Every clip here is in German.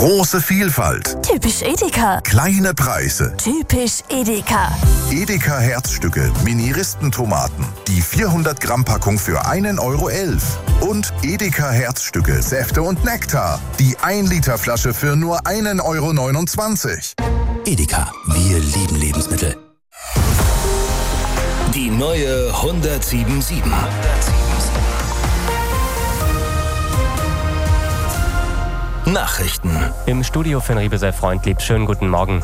Große Vielfalt. Typisch Edeka. Kleine Preise. Typisch Edeka. Edeka Herzstücke Mini-Ristentomaten. Die 400 Gramm Packung für 1,11 €. Und Edeka Herzstücke Säfte und Nektar. Die 1 Liter Flasche für nur 1,29 €. Edeka, wir lieben Lebensmittel. Die neue 107.7. Nachrichten. Im Studio für Riebesel Freundlieb. Schönen guten Morgen.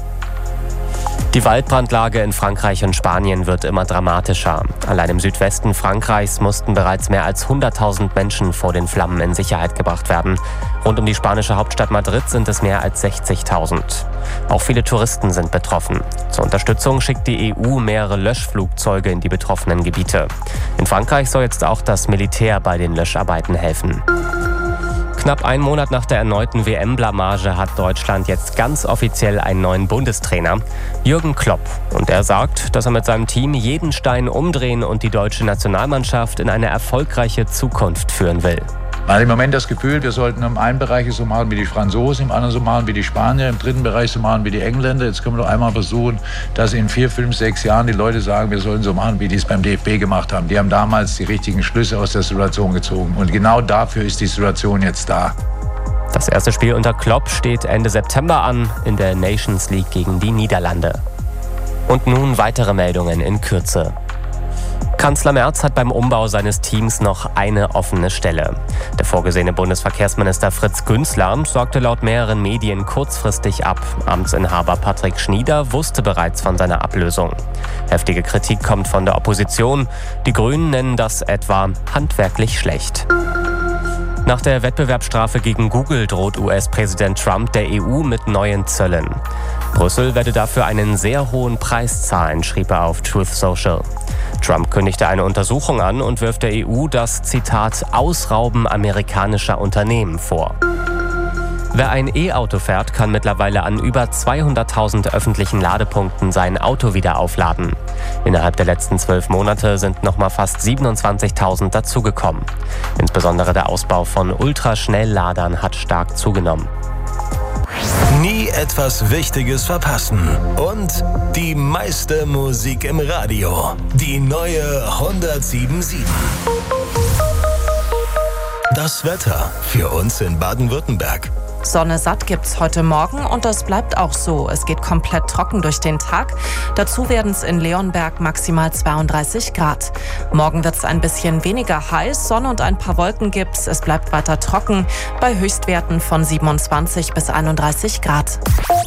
Die Waldbrandlage in Frankreich und Spanien wird immer dramatischer. Allein im Südwesten Frankreichs mussten bereits mehr als 100.000 Menschen vor den Flammen in Sicherheit gebracht werden. Rund um die spanische Hauptstadt Madrid sind es mehr als 60.000. Auch viele Touristen sind betroffen. Zur Unterstützung schickt die EU mehrere Löschflugzeuge in die betroffenen Gebiete. In Frankreich soll jetzt auch das Militär bei den Löscharbeiten helfen. Knapp einen Monat nach der erneuten WM-Blamage hat Deutschland jetzt ganz offiziell einen neuen Bundestrainer, Jürgen Klopp. Und er sagt, dass er mit seinem Team jeden Stein umdrehen und die deutsche Nationalmannschaft in eine erfolgreiche Zukunft führen will. Man hat im Moment das Gefühl, wir sollten im einen Bereich so machen wie die Franzosen, im anderen so machen wie die Spanier, im dritten Bereich so machen wie die Engländer. Jetzt können wir doch einmal versuchen, dass in 4, 5, 6 Jahren die Leute sagen, wir sollen so machen, wie die es beim DFB gemacht haben. Die haben damals die richtigen Schlüsse aus der Situation gezogen. Und genau dafür ist die Situation jetzt da. Das erste Spiel unter Klopp steht Ende September an, in der Nations League gegen die Niederlande. Und nun weitere Meldungen in Kürze. Kanzler Merz hat beim Umbau seines Teams noch eine offene Stelle. Der vorgesehene Bundesverkehrsminister Fritz Günzler sorgte laut mehreren Medien kurzfristig ab. Amtsinhaber Patrick Schnieder wusste bereits von seiner Ablösung. Heftige Kritik kommt von der Opposition. Die Grünen nennen das etwa handwerklich schlecht. Nach der Wettbewerbsstrafe gegen Google droht US-Präsident Trump der EU mit neuen Zöllen. Brüssel werde dafür einen sehr hohen Preis zahlen, schrieb er auf Truth Social. Trump kündigte eine Untersuchung an und wirft der EU das, Zitat, Ausrauben amerikanischer Unternehmen vor. Wer ein E-Auto fährt, kann mittlerweile an über 200.000 öffentlichen Ladepunkten sein Auto wieder aufladen. Innerhalb der letzten 12 Monate sind nochmal fast 27.000 dazugekommen. Insbesondere der Ausbau von Ultraschnellladern hat stark zugenommen. Nie etwas Wichtiges verpassen. Und die meiste Musik im Radio. Die neue 107.7. Das Wetter für uns in Baden-Württemberg. Sonne satt gibt's heute Morgen und das bleibt auch so. Es geht komplett trocken durch den Tag. Dazu werden es in Leonberg maximal 32 Grad. Morgen wird's ein bisschen weniger heiß, Sonne und ein paar Wolken gibt's. Es bleibt weiter trocken bei Höchstwerten von 27 bis 31 Grad.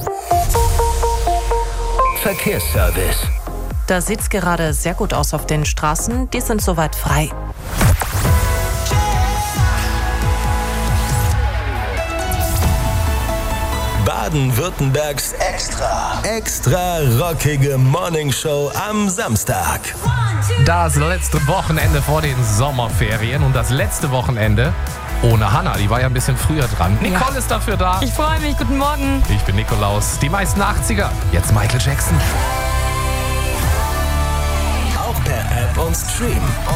Verkehrsservice. Da sieht's gerade sehr gut aus auf den Straßen. Die sind soweit frei. Baden-Württembergs extra rockige Morningshow am Samstag. Das letzte Wochenende vor den Sommerferien und das letzte Wochenende ohne Hannah. Die war ja ein bisschen früher dran. Nicole ist dafür da. Ich freue mich. Guten Morgen. Ich bin Nikolaus. Die meisten 80er. Jetzt Michael Jackson. Auch per App und Stream.